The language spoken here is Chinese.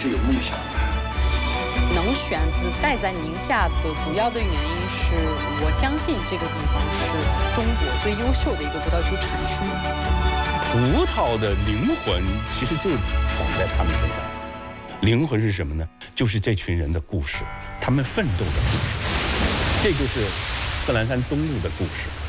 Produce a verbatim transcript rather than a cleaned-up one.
是有梦想的。 能选择待在宁夏的主要的原因是我相信这个地方是中国最优秀的一个葡萄酒产区。 葡萄的灵魂其实就长在他们身上。灵魂是什么呢？就是这群人的故事，他们奋斗的故事。这就是贺兰山东路的故事。